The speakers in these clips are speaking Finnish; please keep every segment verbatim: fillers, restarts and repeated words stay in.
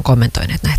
kommentoineet näitä?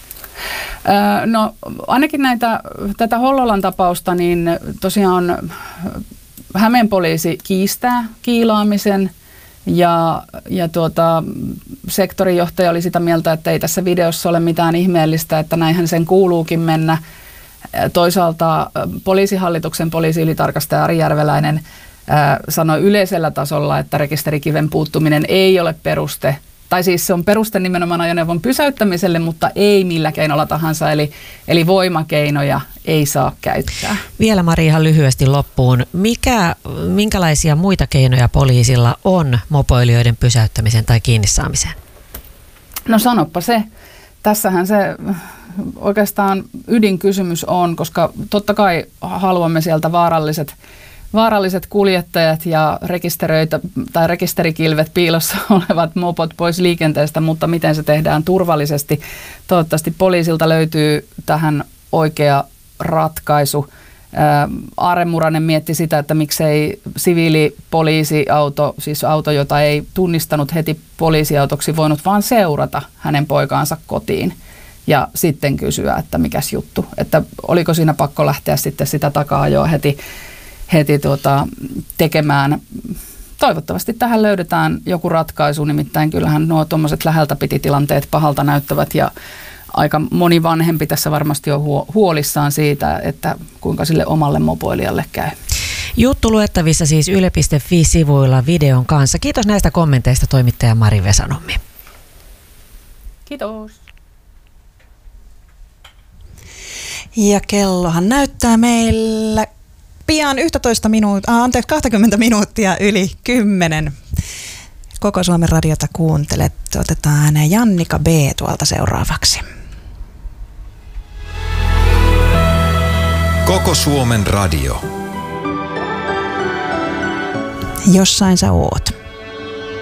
No ainakin näitä, tätä Hollolan tapausta, niin tosiaan Hämeen poliisi kiistää kiilaamisen ja, ja tuota, sektorijohtaja oli sitä mieltä, että ei tässä videossa ole mitään ihmeellistä, että näinhän sen kuuluukin mennä. Toisaalta poliisihallituksen poliisi-ylitarkastaja Ari Järveläinen ää, sanoi yleisellä tasolla, että rekisterikiven puuttuminen ei ole peruste, tai siis se on peruste nimenomaan ajoneuvon pysäyttämiselle, mutta ei millä keinolla tahansa, eli, eli voimakeinoja ei saa käyttää. Vielä Mari ihan lyhyesti loppuun. Mikä, minkälaisia muita keinoja poliisilla on mopoilijoiden pysäyttämiseen tai kiinni saamiseen? No sanoppa se. Tässähän se oikeastaan ydinkysymys on, koska totta kai haluamme sieltä vaaralliset Vaaralliset kuljettajat ja rekisteröitä tai rekisterikilvet piilossa olevat mopot pois liikenteestä, mutta miten se tehdään turvallisesti. Toivottavasti poliisilta löytyy tähän oikea ratkaisu. Aare Muranen mietti sitä, että miksei siviilipoliisiauto, siis auto, jota ei tunnistanut heti poliisiautoksi, voinut vaan seurata hänen poikaansa kotiin ja sitten kysyä, että mikäs juttu, että oliko siinä pakko lähteä sitten sitä taka-ajoa heti heti tuota, tekemään. Toivottavasti tähän löydetään joku ratkaisu, nimittäin kyllähän nuo tuommoiset läheltä piti tilanteet pahalta näyttävät ja aika moni vanhempi tässä varmasti on huolissaan siitä, että kuinka sille omalle mopoilijalle käy. Juttu luettavissa siis yle piste fi-sivuilla videon kanssa. Kiitos näistä kommenteista toimittaja Mari Vesanummi. Kiitos. Ja kellohan näyttää meillä pian yksitoista minuuttia, ah, anteeksi, kaksikymmentä minuuttia yli kymmenen. Koko Suomen radiota kuuntelet. Otetaan Jannika B. tuolta seuraavaksi. Koko Suomen radio. Jossain sä oot.